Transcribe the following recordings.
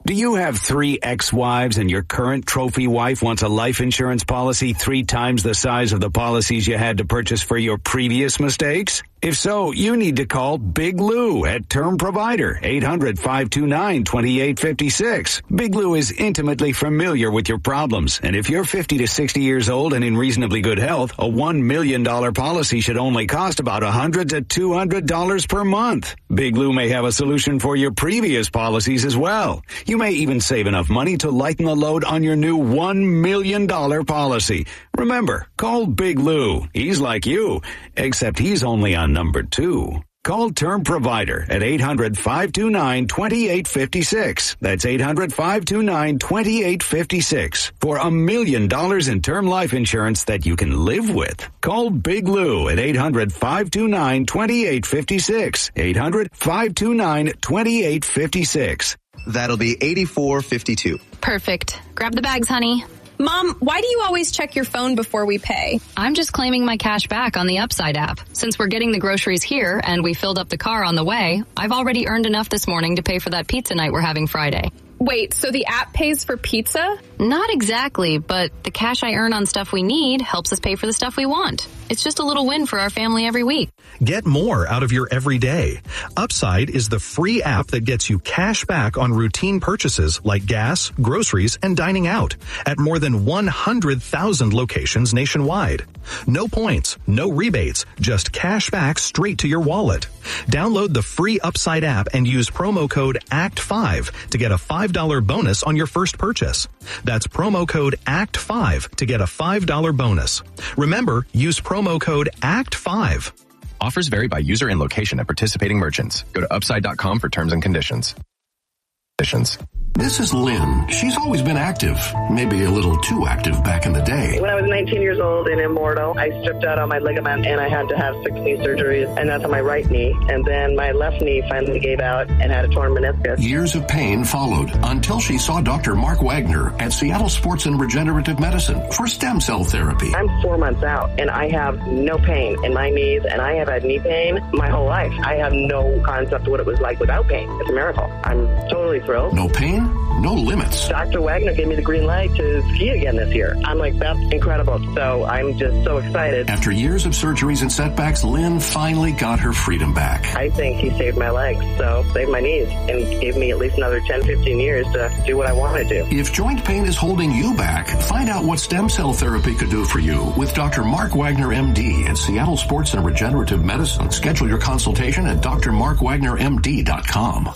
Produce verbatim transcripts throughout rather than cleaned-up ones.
Do you have three ex-wives and your current trophy wife wants a life insurance policy three times the size of the policies you had to purchase for your previous mistakes? If so, you need to call Big Lou at Term Provider, eight hundred, five two nine, two eight five six. Big Lou is intimately familiar with your problems, and if you're fifty to sixty years old and in reasonably good health, a one million dollars policy should only cost about one hundred to two hundred dollars per month. Big Lou may have a solution for your previous policies as well. You may even save enough money to lighten the load on your new one million dollars policy. Remember, call Big Lou. He's like you, except he's only on number two. Call Term Provider at eight hundred, five two nine, two eight five six. That's eight hundred, five two nine, two eight five six for a million dollars in term life insurance that you can live with. Call Big Lou at eight hundred, five two nine, two eight five six. eight hundred, five two nine, two eight five six. That'll be eighty-four fifty-two. Perfect. Grab the bags, honey. Mom, why do you always check your phone before we pay? I'm just claiming my cash back on the Upside app. Since we're getting the groceries here and we filled up the car on the way, I've already earned enough this morning to pay for that pizza night we're having Friday. Wait, so the app pays for pizza? Not exactly, but the cash I earn on stuff we need helps us pay for the stuff we want. It's just a little win for our family every week. Get more out of your everyday. Upside is the free app that gets you cash back on routine purchases like gas, groceries, and dining out at more than one hundred thousand locations nationwide. No points, no rebates, just cash back straight to your wallet. Download the free Upside app and use promo code A C T five to get a five dollars bonus on your first purchase. That's promo code A C T five to get a five dollars bonus. Remember, use promo code A C T five. Offers vary by user and location at participating merchants. Go to upside dot com for terms and conditions. Conditions. This is Lynn. She's always been active, maybe a little too active back in the day. When I was nineteen years old and immortal, I stripped out all my ligaments and I had to have six knee surgeries, and that's on my right knee. And then my left knee finally gave out and had a torn meniscus. Years of pain followed until she saw Doctor Mark Wagner at Seattle Sports and Regenerative Medicine for stem cell therapy. I'm four months out and I have no pain in my knees, and I have had knee pain my whole life. I have no concept of what it was like without pain. It's a miracle. I'm totally thrilled. No pain? No limits. Doctor Wagner gave me the green light to ski again this year. I'm like, that's incredible. So I'm just so excited. After years of surgeries and setbacks, Lynn finally got her freedom back. I think he saved my legs, so saved my knees, and gave me at least another ten, fifteen years to do what I want to do. If joint pain is holding you back, find out what stem cell therapy could do for you with Doctor Mark Wagner, M D at Seattle Sports and Regenerative Medicine. Schedule your consultation at d r mark wagner m d dot com.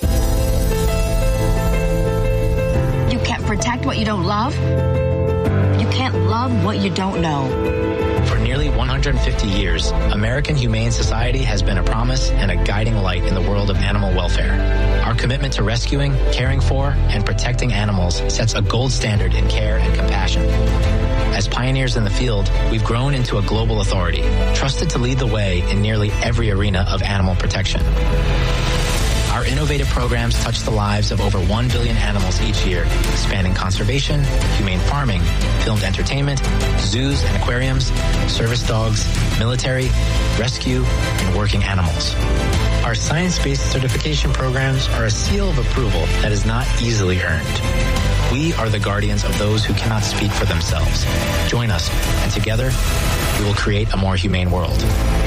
You can't protect what you don't love. You can't love what you don't know. For nearly one hundred fifty years, American Humane Society has been a promise and a guiding light in the world of animal welfare. Our commitment to rescuing, caring for, and protecting animals sets a gold standard in care and compassion. As pioneers in the field, we've grown into a global authority, trusted to lead the way in nearly every arena of animal protection. Our innovative programs touch the lives of over one billion animals each year, spanning conservation, humane farming, filmed entertainment, zoos and aquariums, service dogs, military, rescue, and working animals. Our science-based certification programs are a seal of approval that is not easily earned. We are the guardians of those who cannot speak for themselves. Join us, and together, we will create a more humane world.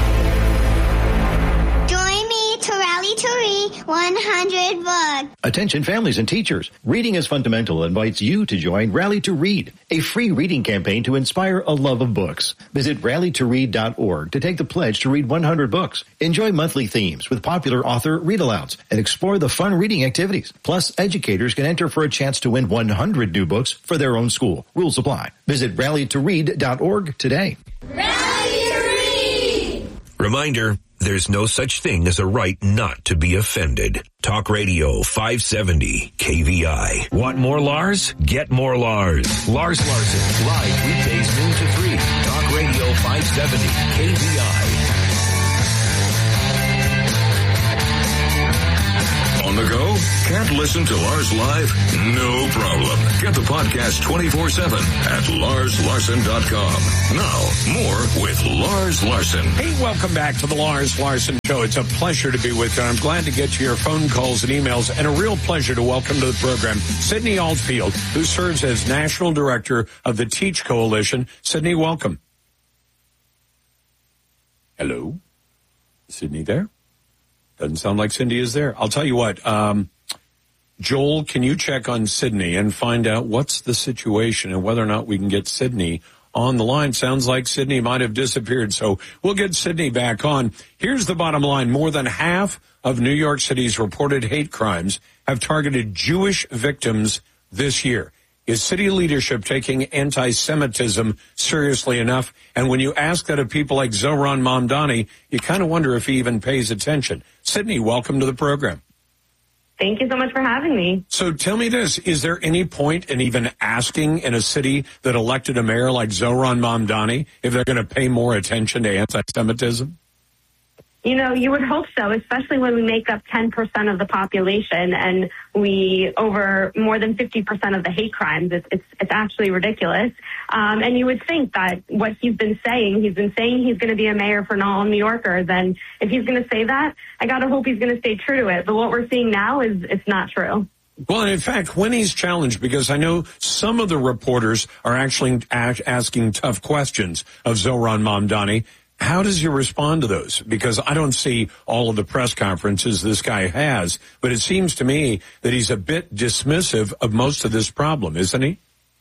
To read one hundred books. Attention families and teachers. Reading is Fundamental invites you to join Rally to Read, a free reading campaign to inspire a love of books. Visit rally to read dot org to take the pledge to read one hundred books. Enjoy monthly themes with popular author read-alouds and explore the fun reading activities. Plus, educators can enter for a chance to win one hundred new books for their own school. Rules apply. Visit rally to read dot org today. Rally to Read! Reminder, there's no such thing as a right not to be offended. Talk Radio five seventy K V I. Want more Lars? Get more Lars. Lars Larson, live weekdays noon to three. Talk Radio five seventy K V I. On On the go? Can't listen to Lars live? No problem. Get the podcast twenty-four seven at lars larson dot com. Now, more with Lars Larson. Hey, welcome back to the Lars Larson Show. It's a pleasure to be with you. I'm glad to get to your phone calls and emails, and a real pleasure to welcome to the program Sydney Altfield, who serves as National Director of the Teach Coalition. Sydney, welcome. Hello? Sydney there? Doesn't sound like Cindy is there. I'll tell you what, um, Joel, can you check on Sydney and find out what's the situation and whether or not we can get Sydney on the line? Sounds like Sydney might have disappeared, so we'll get Sydney back on. Here's the bottom line. More than half of New York City's reported hate crimes have targeted Jewish victims this year. Is city leadership taking anti-Semitism seriously enough? And when you ask that of people like Zohran Mamdani, you kind of wonder if he even pays attention. Sydney, welcome to the program. Thank you so much for having me. So tell me this, is there any point in even asking in a city that elected a mayor like Zohran Mamdani if they're going to pay more attention to anti-Semitism? You know, you would hope so, especially when we make up ten percent of the population and we over more than fifty percent of the hate crimes. It's, it's, it's actually ridiculous. Um, and you would think that what he's been saying, he's been saying he's going to be a mayor for all New Yorkers. And if he's going to say that, I got to hope he's going to stay true to it. But what we're seeing now is it's not true. Well, in fact, when he's challenged, because I know some of the reporters are actually asking tough questions of Zohran Mamdani, how does he respond to those? Because I don't see all of the press conferences this guy has, but it seems to me that he's a bit dismissive of most of this problem, isn't he?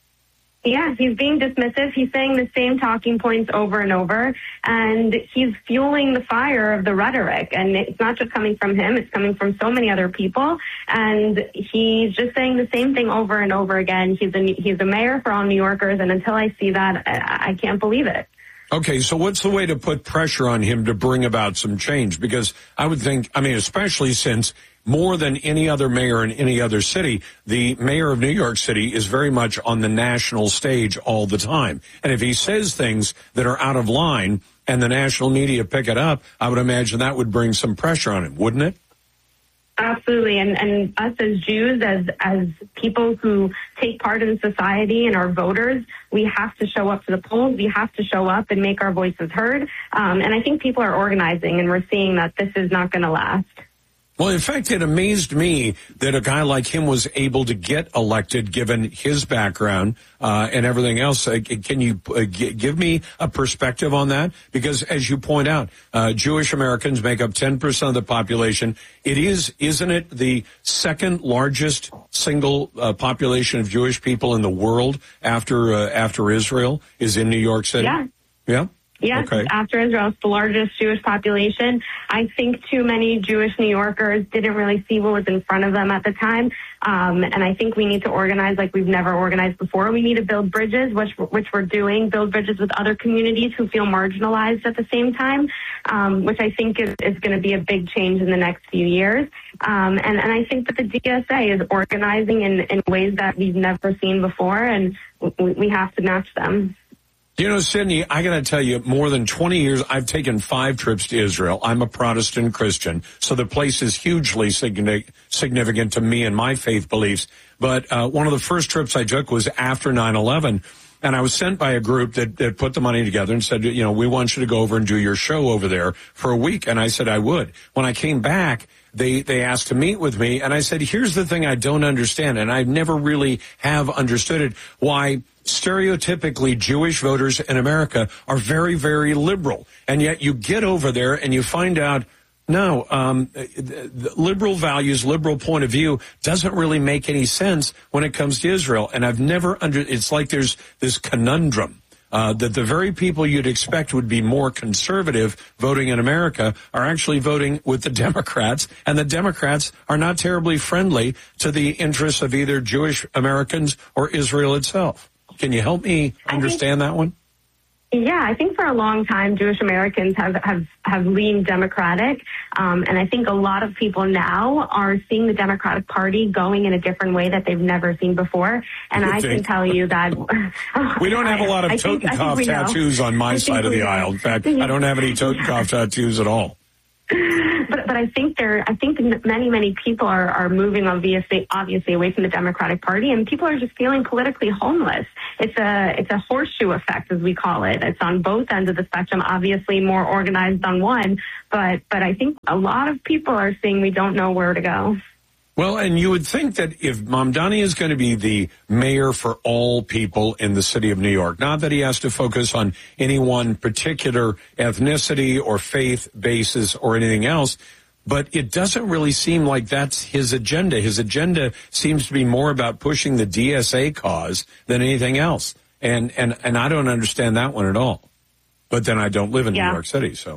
Yeah, he's being dismissive. He's saying the same talking points over and over, and he's fueling the fire of the rhetoric. And it's not just coming from him, it's coming from so many other people. And he's just saying the same thing over and over again. He's a, he's a mayor for all New Yorkers, and until I see that, I, I can't believe it. Okay, so what's the way to put pressure on him to bring about some change? Because I would think, I mean, especially since more than any other mayor in any other city, the mayor of New York City is very much on the national stage all the time. And if he says things that are out of line and the national media pick it up, I would imagine that would bring some pressure on him, wouldn't it? Absolutely. And, and us as Jews, as, as people who take part in society and are voters, we have to show up to the polls. We have to show up and make our voices heard. Um, and I think people are organizing, and we're seeing that this is not going to last. Well, in fact, it amazed me that a guy like him was able to get elected given his background uh, and everything else. Uh, can you uh, g- give me a perspective on that? Because as you point out, uh, Jewish Americans make up ten percent of the population. It is, isn't it, the second largest single uh, population of Jewish people in the world after uh, after Israel is in New York City? Yeah. Yeah. Yes, okay. After Israel, it's the largest Jewish population. I think too many Jewish New Yorkers didn't really see what was in front of them at the time. Um, and I think we need to organize like we've never organized before. We need to build bridges, which, which we're doing, build bridges with other communities who feel marginalized at the same time, um, which I think is, is going to be a big change in the next few years. Um, and, and I think that the D S A is organizing in, in ways that we've never seen before, and we, we have to match them. You know, Sydney, I got to tell you, more than twenty years, I've taken five trips to Israel. I'm a Protestant Christian, so the place is hugely significant to me and my faith beliefs. But uh, one of the first trips I took was after nine eleven, and I was sent by a group that, that put the money together and said, you know, we want you to go over and do your show over there for a week. And I said I would. When I came back, They they asked to meet with me, and I said, here's the thing I don't understand, and I never really have understood it, why stereotypically Jewish voters in America are very, very liberal. And yet you get over there and you find out, no, um, liberal values, liberal point of view doesn't really make any sense when it comes to Israel. And I've never under, it's like there's this conundrum. Uh, that the very people you'd expect would be more conservative voting in America are actually voting with the Democrats, and the Democrats are not terribly friendly to the interests of either Jewish Americans or Israel itself. Can you help me understand that one? Yeah, I think for a long time, Jewish Americans have, have, have leaned Democratic. Um, and I think a lot of people now are seeing the Democratic Party going in a different way that they've never seen before. And I can tell you that... we don't have a lot of Totenkopf tattoos on my side of the aisle. In fact, I don't have any Totenkopf tattoos at all. But but I think there, I think many many people are, are moving obviously obviously away from the Democratic Party, and people are just feeling politically homeless. It's a it's a horseshoe effect, as we call it. It's on both ends of the spectrum. Obviously, more organized on one, but but I think a lot of people are saying we don't know where to go. Well, and you would think that if Mamdani is going to be the mayor for all people in the city of New York, not that he has to focus on any one particular ethnicity or faith basis or anything else, but it doesn't really seem like that's his agenda. His agenda seems to be more about pushing the D S A cause than anything else. And, and, and I don't understand that one at all. But then I don't live in yeah. New York City, so.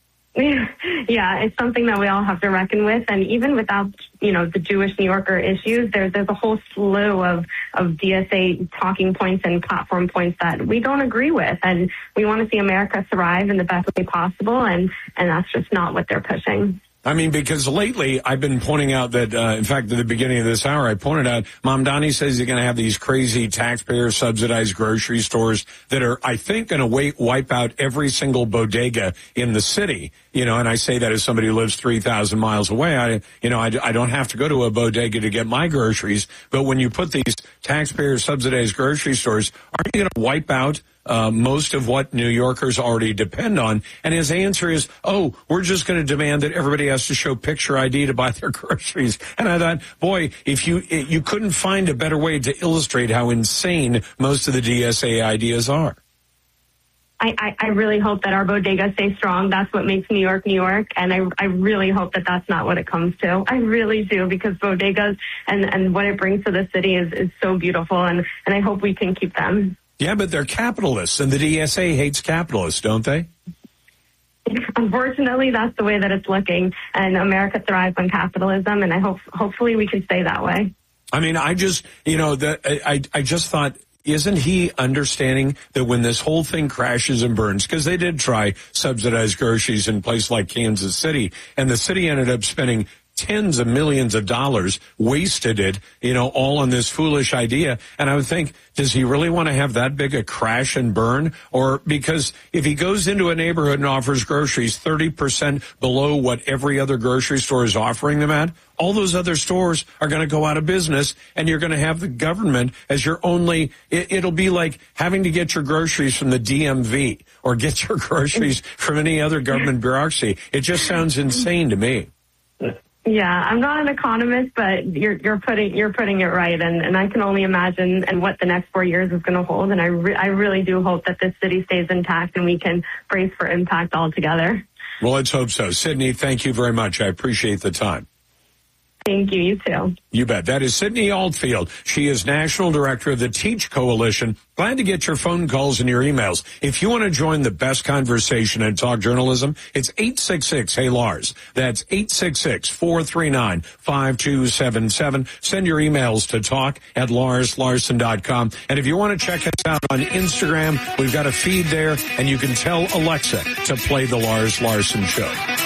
Yeah, it's something that we all have to reckon with. And even without, you know, the Jewish New Yorker issues, there's there's a whole slew of, of D S A talking points and platform points that we don't agree with. And we want to see America thrive in the best way possible. And, and that's just not what they're pushing. I mean, because lately I've been pointing out that, uh, in fact, at the beginning of this hour, I pointed out Mamdani says he's going to have these crazy taxpayer-subsidized grocery stores that are, I think, going to wipe out every single bodega in the city. You know, and I say that as somebody who lives three thousand miles away. I, you know, I, I don't have to go to a bodega to get my groceries. But when you put these taxpayer-subsidized grocery stores, aren't you going to wipe out Uh, most of what New Yorkers already depend on? And his answer is, oh, we're just going to demand that everybody has to show picture I D to buy their groceries. And I thought, boy, if you you couldn't find a better way to illustrate how insane most of the D S A ideas are. I, I, I really hope that our bodegas stay strong. That's what makes New York, New York. And I, I really hope that that's not what it comes to. I really do, because bodegas and, and what it brings to the city is, is so beautiful. And, and I hope we can keep them. Yeah, but they're capitalists, and the D S A hates capitalists, don't they? Unfortunately, that's the way that it's looking, and America thrives on capitalism, and I hope hopefully we can stay that way. I mean, I just, you know, the, I, I just thought, isn't he understanding that when this whole thing crashes and burns, because they did try subsidized groceries in places like Kansas City, and the city ended up spending tens of millions of dollars, wasted it, you know, all on this foolish idea. And I would think, does he really want to have that big a crash and burn? Or because if he goes into a neighborhood and offers groceries thirty percent below what every other grocery store is offering them at, all those other stores are going to go out of business, and you're going to have the government as your only, it, it'll be like having to get your groceries from the D M V or get your groceries from any other government bureaucracy. It just sounds insane to me. Yeah, I'm not an economist, but you're you're putting you're putting it right, and, and I can only imagine and what the next four years is going to hold. And I re- I really do hope that this city stays intact and we can brace for impact altogether. Well, let's hope so. Sydney, thank you very much. I appreciate the time. Thank you. You too. You bet. That is Sydney Altfield. She is National Director of the Teach Coalition. Glad to get your phone calls and your emails. If you want to join the best conversation in talk journalism, it's eight six six, hey Lars. That's eight six six, four three nine, five two seven seven. Send your emails to talk at lars larson dot com. And if you want to check us out on Instagram, we've got a feed there, and you can tell Alexa to play the Lars Larson Show.